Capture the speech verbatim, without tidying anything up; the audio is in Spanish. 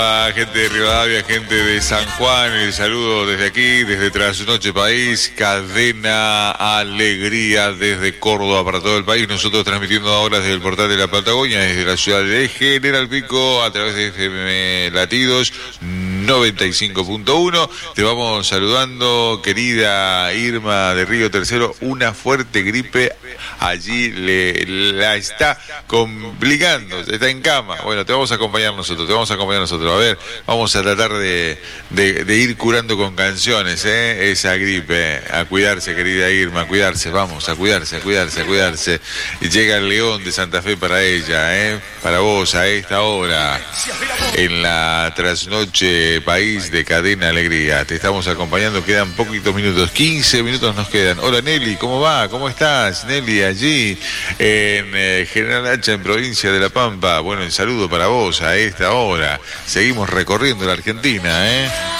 A gente de Rivadavia, gente de San Juan, el saludo desde aquí, desde Trasnoche País, Cadena Alegría desde Córdoba para todo el país. Nosotros transmitiendo ahora desde el portal de la Patagonia, desde la ciudad de General Pico, a través de F M Latidos noventa y cinco punto uno. Te vamos saludando, querida Irma de Río Tercero. Una fuerte gripe allí le, la está complicando, está en cama. Bueno, te vamos a acompañar nosotros, te vamos a acompañar nosotros. A ver, vamos a tratar de, de, de ir curando con canciones, ¿eh? Esa gripe. A cuidarse, querida Irma, a cuidarse, vamos, a cuidarse, a cuidarse, a cuidarse. Y llega el León de Santa Fe para ella, ¿eh? Para vos a esta hora, en la Trasnoche País de Cadena Alegría. Te estamos acompañando, quedan poquitos minutos, quince minutos nos quedan. Hola Nelly, ¿cómo va? ¿Cómo estás? Nelly, allí en eh, General Hacha, en provincia de La Pampa. Bueno, el saludo para vos a esta hora. Seguimos recorriendo la Argentina, ¿eh?